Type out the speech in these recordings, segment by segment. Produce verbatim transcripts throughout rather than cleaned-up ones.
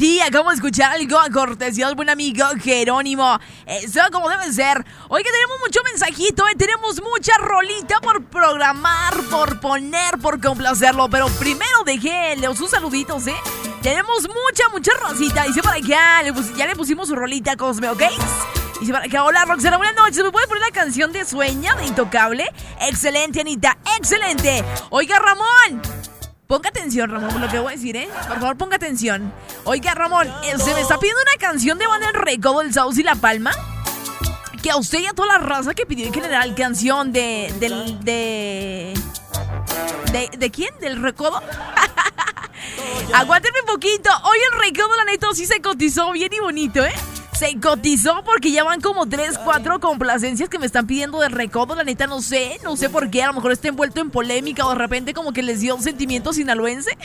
sí, acabo de escuchar algo a cortesía del buen amigo Jerónimo. Eso como debe ser. Hoy que tenemos mucho mensajito, ¿eh? Tenemos mucha rolita por programar, por poner, por complacerlo. Pero primero dejé sus saluditos, ¿eh? Tenemos mucha, mucha rosita. Dice para acá, le pus- ya le pusimos su rolita a Cosme, ¿ok? Dice para acá, hola Roxana, buenas noches. ¿Me puedes poner la canción de Sueña de Intocable? Excelente, Anita, excelente. Oiga, Ramón, ponga atención, Ramón, por lo que voy a decir, ¿eh? Por favor, ponga atención. Oiga, Ramón, eh, se me está pidiendo una canción de Banda El Recodo, El Sauce y La Palma. Que a usted y a toda la raza que pidió en general canción de... del... de... ¿De, de quién? ¿Del Recodo? Aguántenme un poquito. Hoy el Recodo, la neta, sí se cotizó bien y bonito, ¿eh? Se cotizó porque ya van como tres, cuatro complacencias que me están pidiendo de Recodo. La neta no sé, no sé por qué. A lo mejor está envuelto en polémica o de repente como que les dio un sentimiento sinaloense.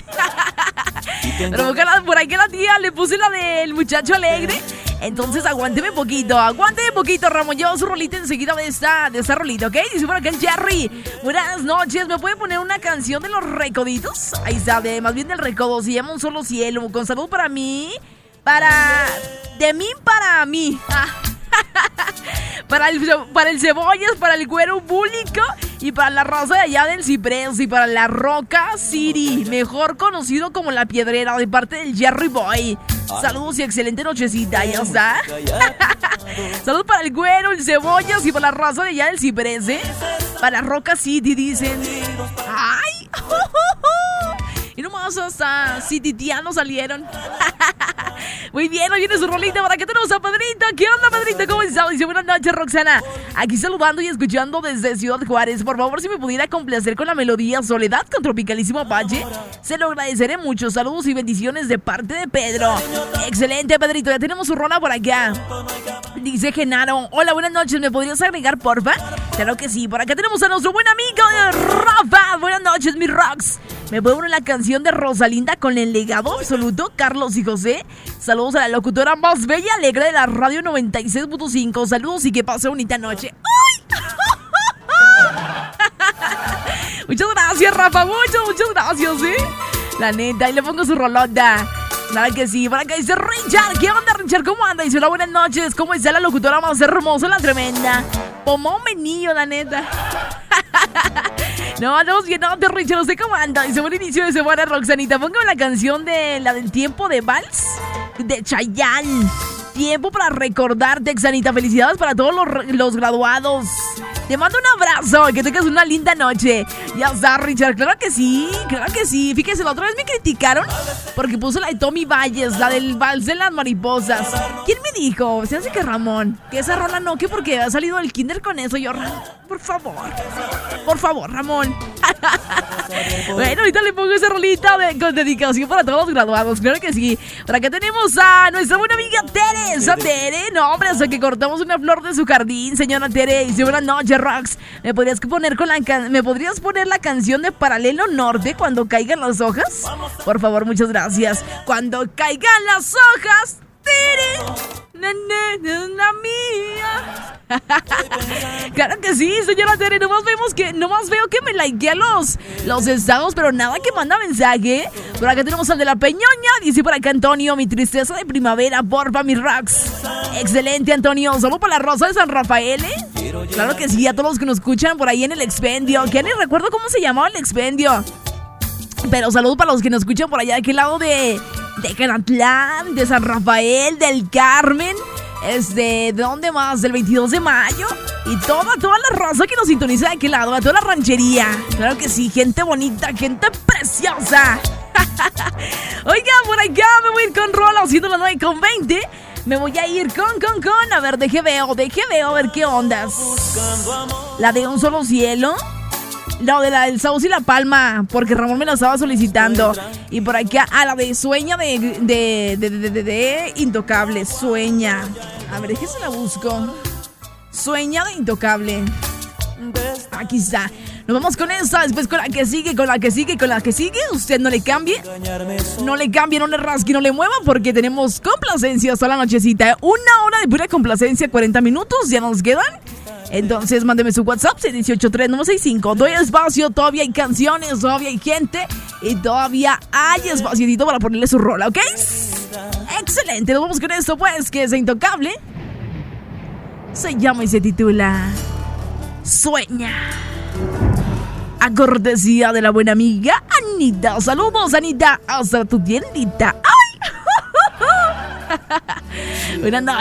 Pero ojalá, por ahí que la tía le puse la del muchacho alegre. Entonces aguánteme poquito, aguánteme poquito, Ramón. Llevo su rolita enseguida de esta, de esta rolita, ¿ok? Dice por acá el Jerry. Buenas noches, ¿me puede poner una canción de los Recoditos? Ahí está, de, más bien del Recodo. Se llama Un Solo Cielo. Con salud para mí. Para... De mí para mí. Ah. Para el, para el Cebollas, para el Güero Búlico y para la raza de allá del Ciprés y para la Roca City, mejor conocido como La Piedrera, de parte del Jerry Boy. Saludos y excelente nochecita, ya está. Saludos para el Güero, el Cebollas y para la raza de allá del Ciprés, ¿eh? Para la Roca City, dicen. ¡Ay! Y nomás hasta cititianos salieron. Muy bien, hoy viene su rolita. ¿Para qué tenemos a Pedrito? ¿Qué onda, Pedrito? ¿Cómo estás? Dice, buenas noches, Roxana. Aquí saludando y escuchando desde Ciudad Juárez. Por favor, si me pudiera complacer con la melodía Soledad con Tropicalísimo Apache, se lo agradeceré mucho. Saludos y bendiciones de parte de Pedro. Excelente, Pedrito. Ya tenemos su rola por acá. Dice Genaro, hola, buenas noches. ¿Me podrías agregar, porfa? Claro que sí. Por acá tenemos a nuestro buen amigo Rafa. Buenas noches, mi Rox. ¿Me puede poner la canción de Rosalinda con el legado absoluto, Carlos y José? Saludos a la locutora más bella y alegre de la radio noventa y seis punto cinco. Saludos y que pase bonita noche. ¡Ay! Muchas gracias, Rafa. Muchas, muchas gracias, ¿eh? La neta, y le pongo su rolota. Claro que sí. Por acá dice Richard. ¿Qué onda, Richard? ¿Cómo anda? Dice, hola, buenas noches. ¿Cómo está la locutora más hermosa, la tremenda? Pomón menillo, la neta. No, no, bien, no, de Richard, no sé cómo anda. Dice, buen inicio de semana, Roxanita. Póngame la canción de la del tiempo de Vals de Chayanne. Tiempo para recordarte, Exanita. Felicidades para todos los, los graduados. Te mando un abrazo y que tengas una linda noche. Ya está, Richard. Claro que sí, claro que sí. Fíjense, la otra vez me criticaron porque puso la de Tommy Valles, la del vals de las mariposas. ¿Quién me dijo? Se hace que Ramón, que esa rola no, que porque ha salido del kinder con eso. Yo, por favor, por favor, Ramón. Bueno, ahorita le pongo esa rolita de, con dedicación para todos los graduados. Claro que sí. Por acá tenemos a nuestra buena amiga Teresa. Tere, no, hombre, hasta que cortamos una flor de su jardín, señora Tere. Dice, buenas noches, Rox. ¿Me podrías poner con la can- ¿Me podrías poner la canción de Paralelo Norte cuando caigan las hojas? Por favor, muchas gracias. Cuando caigan las hojas, Tere, na, na, na, na, mía. Claro que sí, señora Tere. Nomás vemos que, nomás veo que me likea los, los estados, pero nada que manda mensaje. Por acá tenemos al de la Peñoña. Dice por acá Antonio, mi tristeza de primavera, porfa, mi Rox. Excelente, Antonio. Saludos para la Rosa de San Rafael, ¿eh? Claro que sí, a todos los que nos escuchan por ahí en el expendio. Que ni recuerdo cómo se llamaba el expendio. Pero saludos para los que nos escuchan por allá de aquel lado de, de Canatlán, de San Rafael, del Carmen. Es de, ¿de dónde más? Del veintidós de mayo. Y toda, toda la raza que nos sintoniza de aquel lado, a toda la ranchería. Claro que sí, gente bonita, gente preciosa. Oiga, por acá me voy a ir con rola, haciendo las nueve con veinte. Me voy a ir con, con, con. A ver, deje veo, deje veo, a ver qué ondas. La de Un Solo Cielo. No, de la del Sauce y La Palma, porque Ramón me la estaba solicitando. Y por acá, a la de Sueña de, de, de, de, de, de, de Intocable. Sueña. A ver, déjese la busco. Sueña de Intocable. Aquí está. Nos vamos con esa, después con la que sigue, con la que sigue, con la que sigue. Usted no le cambie. No le cambie, no le rasque, no le mueva, porque tenemos complacencias toda la nochecita. Una hora de pura complacencia, cuarenta minutos, ya nos quedan. Entonces, mándeme su WhatsApp, seis uno ocho tres nueve seis cinco. Doy espacio, todavía hay canciones, todavía hay gente y todavía hay espaciotito para ponerle su rola, ¿ok? Excelente, nos vamos con esto pues, que es intocable. Se llama y se titula Sueña. A cortesía de la buena amiga Anita. Saludos, Anita, hasta tu tiendita. ¡Ay! Buenas noches.